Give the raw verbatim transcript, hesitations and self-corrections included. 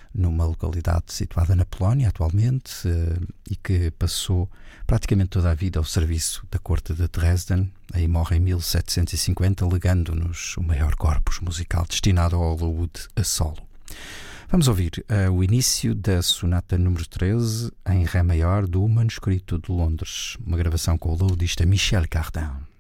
numa localidade situada na Polónia atualmente, e que passou praticamente toda a vida ao serviço da corte de Dresden. Aí morre em mil setecentos e cinquenta, legando-nos o maior corpus musical destinado ao Hollywood a solo. Vamos ouvir uh, o início da sonata número treze em Ré maior do Manuscrito de Londres, uma gravação com o laudista Michel Cardin.